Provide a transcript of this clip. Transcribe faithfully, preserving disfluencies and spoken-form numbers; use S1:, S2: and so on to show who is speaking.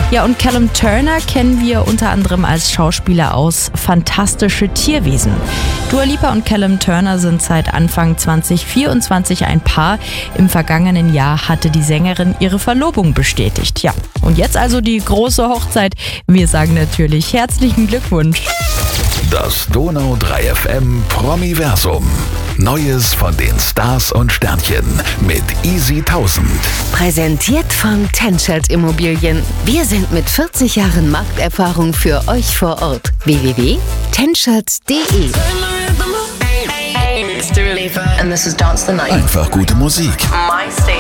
S1: Ja, und Callum Turner kennen wir unter anderem als Schauspieler aus Fantastische Tierwesen. Dua Lipa und Callum Turner sind seit Anfang zwanzig vierundzwanzig ein Paar. Im vergangenen Jahr hatte die Sängerin ihre Verlobung bestätigt. Ja, und jetzt also die große Hochzeit. Wir sagen natürlich herzlichen Glückwunsch.
S2: Das Donau drei F M Promiversum. Neues von den Stars und Sternchen mit Easy tausend.
S3: Präsentiert von Tenschert Immobilien. Wir sind mit vierzig Jahren Markterfahrung für euch vor Ort. w w w punkt tenschert punkt de
S4: And this is Dance the Night.
S2: Einfach gute Musik.
S4: My station.